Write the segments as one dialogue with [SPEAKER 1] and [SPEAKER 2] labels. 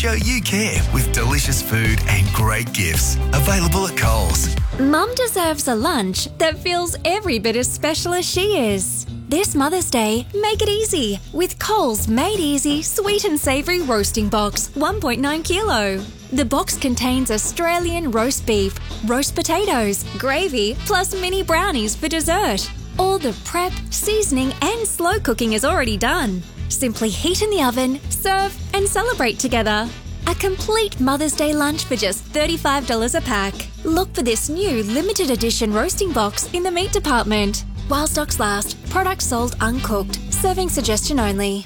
[SPEAKER 1] show you care with delicious food and great gifts. Available at Coles.
[SPEAKER 2] Mum deserves a lunch that feels every bit as special as she is. This Mother's Day, make it easy with Coles Made Easy Sweet and Savoury Roasting Box 1.9 kilo. The box contains Australian roast beef, roast potatoes, gravy, plus mini brownies for dessert. All the prep, seasoning and slow cooking is already done. Simply heat in the oven, serve and celebrate together. A complete Mother's Day lunch for just $35 a pack. Look for this new limited edition roasting box in the meat department. While stocks last, products sold uncooked. Serving suggestion only.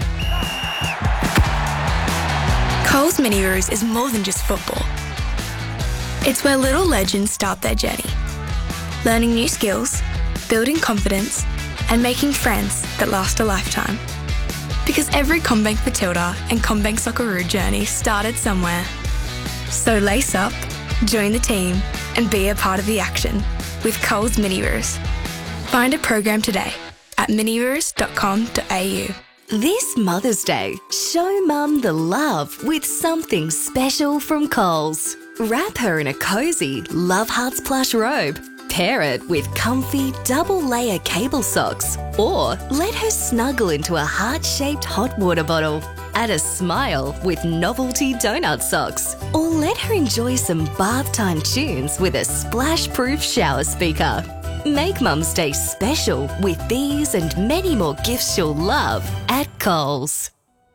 [SPEAKER 3] Coles Mini Roos is more than just football. It's where little legends start their journey. Learning new skills, building confidence, and making friends that last a lifetime. Because every CommBank Matilda and CommBank Socceroo journey started somewhere. So lace up, join the team, and be a part of the action with Coles Mini Roos. Find a program today at miniroos.com.au.
[SPEAKER 2] This Mother's Day, show Mum the love with something special from Coles. Wrap her in a cosy Love Hearts plush robe. Pair it with comfy double-layer cable socks, or let her snuggle into a heart-shaped hot water bottle. Add a smile with novelty donut socks, or let her enjoy some bath time tunes with a splash-proof shower speaker. Make Mum's Day special with these and many more gifts she'll love at Coles.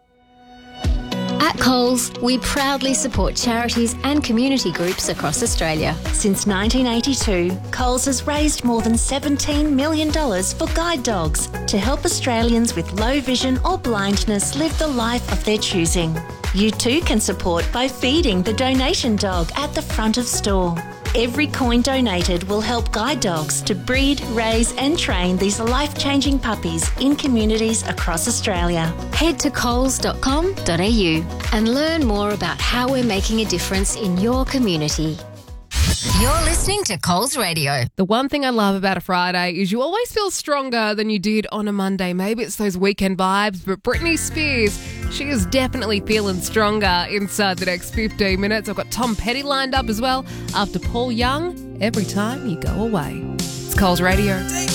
[SPEAKER 4] At Coles, we proudly support charities and community groups across Australia.
[SPEAKER 5] Since 1982, Coles has raised more than $17 million for guide dogs to help Australians with low vision or blindness live the life of their choosing. You too can support by feeding the donation dog at the front of store. Every coin donated will help guide dogs to breed, raise and train these life-changing puppies in communities across Australia.
[SPEAKER 4] Head to coles.com.au and learn more about how we're making a difference in your community.
[SPEAKER 6] You're listening to Coles Radio.
[SPEAKER 7] The one thing I love about a Friday is you always feel stronger than you did on a Monday. Maybe it's those weekend vibes, but Britney Spears, she is definitely feeling stronger inside the next 15 minutes. I've got Tom Petty lined up as well after Paul Young, Every Time You Go Away. It's Coles Radio.